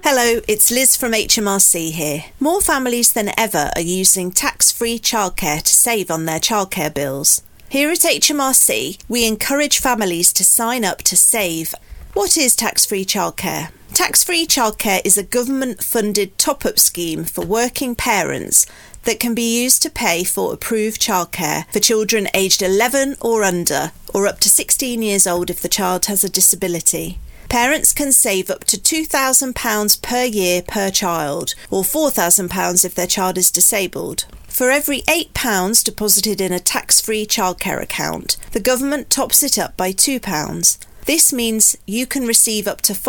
Hello, it's Liz from HMRC here. More families than ever are using tax-free childcare to save on their childcare bills. Here at HMRC, we encourage families to sign up to save. What is tax-free childcare? Tax-free childcare is a government-funded top-up scheme for working parents that can be used to pay for approved childcare for children aged 11 or under, or up to 16 years old if the child has a disability. Parents can save up to £2,000 per year per child, or £4,000 if their child is disabled. For every £8 deposited in a tax-free childcare account, the government tops it up by £2. This means you can receive up to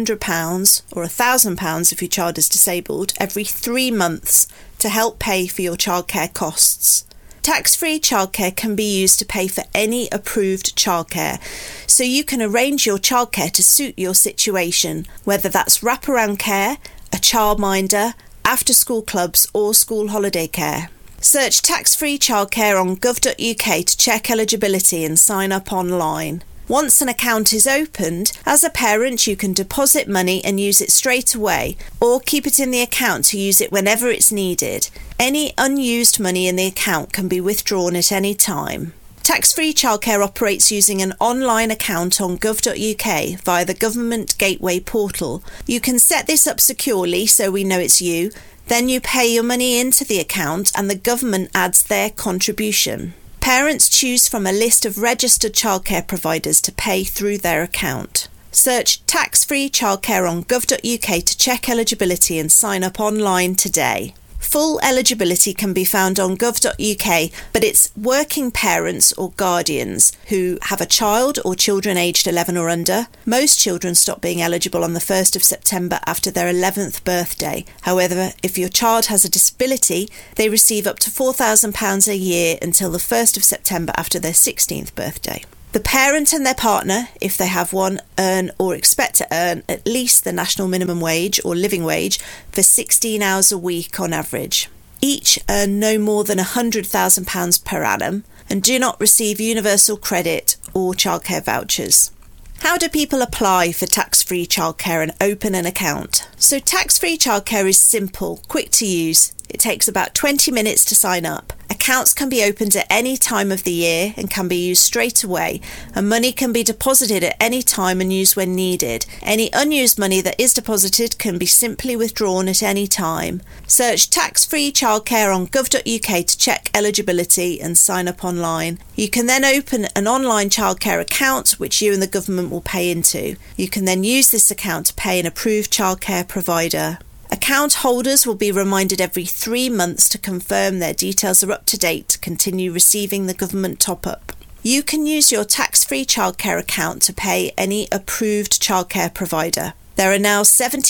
£500 or £1,000 if your child is disabled every 3 months to help pay for your childcare costs. Tax-free childcare can be used to pay for any approved childcare, so you can arrange your childcare to suit your situation, whether that's wraparound care, a childminder, after-school clubs or school holiday care. Search tax-free childcare on gov.uk to check eligibility and sign up online. Once an account is opened, as a parent you can deposit money and use it straight away, or keep it in the account to use it whenever it's needed. Any unused money in the account can be withdrawn at any time. Tax-free childcare operates using an online account on gov.uk via the Government Gateway portal. You can set this up securely so we know it's you, then you pay your money into the account and the government adds their contribution. Parents choose from a list of registered childcare providers to pay through their account. Search tax-free childcare on gov.uk to check eligibility and sign up online today. Full eligibility can be found on gov.uk, but it's working parents or guardians who have a child or children aged 11 or under. Most children stop being eligible on the 1st of September after their 11th birthday. However, if your child has a disability, they receive up to £4,000 a year until the 1st of September after their 16th birthday. The parent and their partner, if they have one, earn or expect to earn at least the national minimum wage or living wage for 16 hours a week on average. Each earn no more than £100,000 per annum and do not receive universal credit or childcare vouchers. How do people apply for tax-free childcare and open an account? So tax-free childcare is simple, quick to use. It takes about 20 minutes to sign up. Accounts can be opened at any time of the year and can be used straight away, and money can be deposited at any time and used when needed. Any unused money that is deposited can be simply withdrawn at any time. Search tax-free childcare on gov.uk to check eligibility and sign up online. You can then open an online childcare account which you and the government will pay into. You can then use this account to pay an approved childcare provider. Account holders will be reminded every 3 months to confirm their details are up to date to continue receiving the government top-up. You can use your tax-free childcare account to pay any approved childcare provider. There are now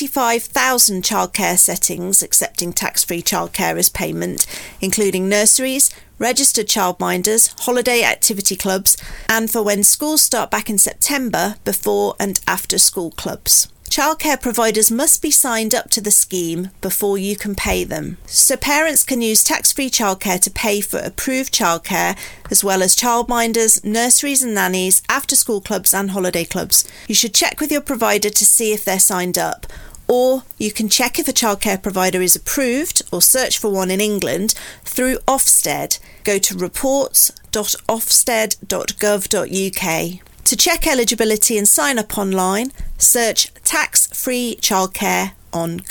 75,000 childcare settings accepting tax-free childcare as payment, including nurseries, registered childminders, holiday activity clubs, and for when schools start back in September, before and after school clubs. Childcare providers must be signed up to the scheme before you can pay them. So parents can use tax-free childcare to pay for approved childcare, as well as childminders, nurseries and nannies, after-school clubs and holiday clubs. You should check with your provider to see if they're signed up. Or you can check if a childcare provider is approved or search for one in England through Ofsted. Go to reports.ofsted.gov.uk. To check eligibility and sign up online, search tax-free childcare on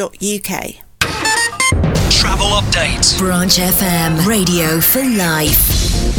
gov.uk. Travel update. Branch FM, radio for life.